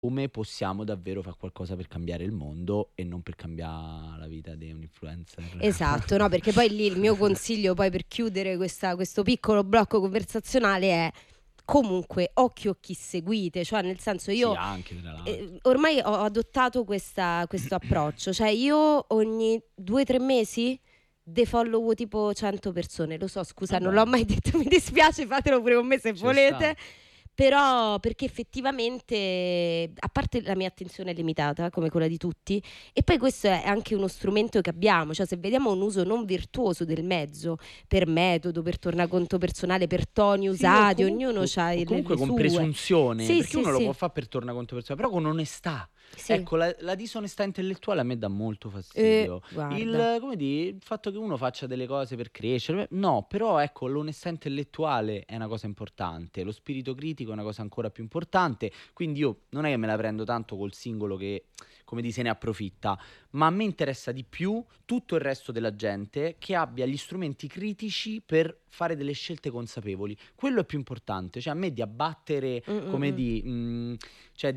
come possiamo davvero fare qualcosa per cambiare il mondo e non per cambiare la vita di un influencer. Esatto, no, perché poi lì il mio consiglio poi per chiudere questo piccolo blocco conversazionale è comunque occhio a chi seguite, cioè nel senso Sì, io anche tra l'altro. ormai ho adottato questo approccio, cioè io ogni 2-3 mesi defollowo tipo 100 persone, lo so, scusa, non l'ho Vabbè, mai detto, mi dispiace, fatelo pure con me se ci sta. volete. Però perché effettivamente, a parte la mia attenzione è limitata, come quella di tutti, e poi questo è anche uno strumento che abbiamo, cioè se vediamo un uso non virtuoso del mezzo, per metodo, per tornaconto personale, per toni Sì, o usati, ognuno comunque, ha o comunque le con sue. presunzione, Sì, perché sì, uno lo può sì, fare per tornaconto personale, però con onestà. sì. Ecco, la disonestà intellettuale a me dà molto fastidio. Guarda. Il fatto che uno faccia delle cose per crescere, no, però ecco, l'onestà intellettuale è una cosa importante, lo spirito critico è una cosa ancora più importante, quindi io non è che me la prendo tanto col singolo che, come di se ne approfitta, ma a me interessa di più tutto il resto della gente che abbia gli strumenti critici per fare delle scelte consapevoli. Quello è più importante, cioè a me di abbattere, Mm, mm, come mm. cioè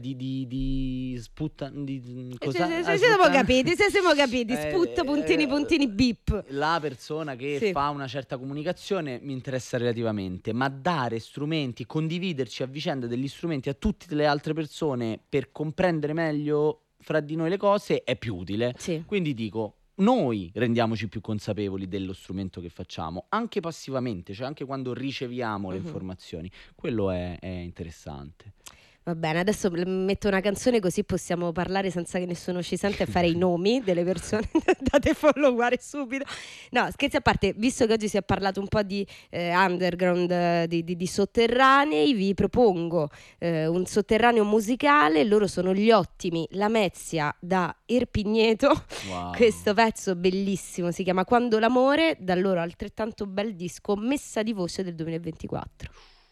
di sputta, Sì, cosa? sì, Ah, sì, siamo sputta, capiti, sì, siamo capiti. Sput, eh, puntini, puntini, bip. la persona che Sì. fa una certa comunicazione mi interessa relativamente, ma dare strumenti, condividerci a vicenda degli strumenti a tutte le altre persone per comprendere meglio fra di noi le cose è più utile. Sì. Quindi dico, noi rendiamoci più consapevoli dello strumento che facciamo, anche passivamente, cioè anche quando riceviamo le Mhm. informazioni. Quello è interessante. Va bene, adesso metto una canzone così possiamo parlare senza che nessuno ci senta e fare i nomi delle persone da defolloware subito. No, scherzi a parte, visto che oggi si è parlato un po' di underground, di sotterranei, vi propongo un sotterraneo musicale, loro sono gli Ottimi, Lamezia da Erpigneto. Questo Wow. pezzo bellissimo si chiama Quando l'amore, dal loro altrettanto bel disco Messa di voce del 2024.